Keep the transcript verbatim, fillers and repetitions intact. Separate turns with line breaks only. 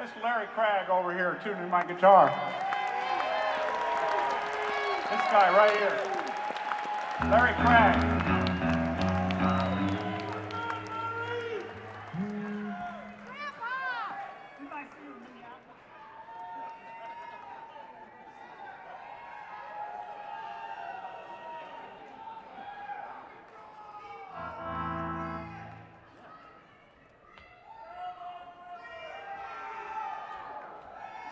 This is Larry Craig over here tuning my guitar. This guy right here. Larry Craig.